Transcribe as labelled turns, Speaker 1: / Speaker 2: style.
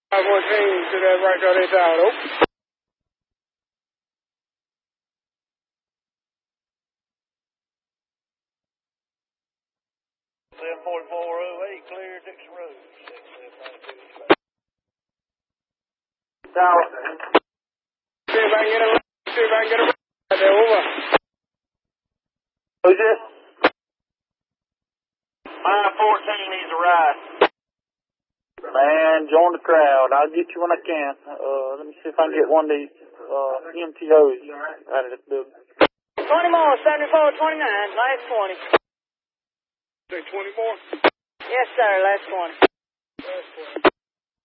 Speaker 1: 514 to that right there, they out. Oh.
Speaker 2: 74408, clear Dixon Road.
Speaker 1: Down. See if I can get a right there, over.
Speaker 2: Who's this? 514 needs a ride. Man, join the crowd. I'll get you when I can. Let me see if I can get one of these MTOs out of this building.
Speaker 3: 20 more, 74, 29, last 20.
Speaker 1: Say 24?
Speaker 3: Yes, sir, last 20.